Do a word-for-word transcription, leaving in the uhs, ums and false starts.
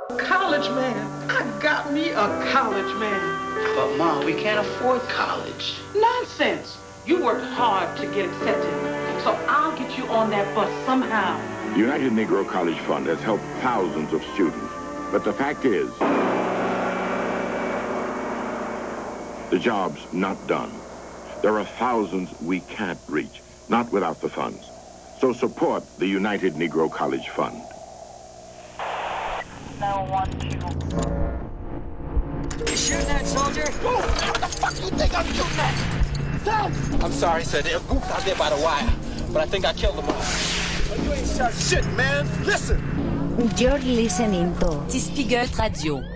College man. I got me a college man. But, Mom, we can't afford college. Nonsense. You worked hard to get accepted, so I'll get you on that bus somehow. The United Negro College Fund has helped thousands of students, but the fact is, the job's not done. There are thousands we can't reach, not without the funds. So support the United Negro College Fund. nine one two. You shooting that soldier? Whoa! What the fuck you think I'm shooting at? Son! I'm sorry, sir. There are goops out there by the wire, but I think I killed them all. Oh, you ain't shot shit, man. Listen! You're listening to Spiegel Radio.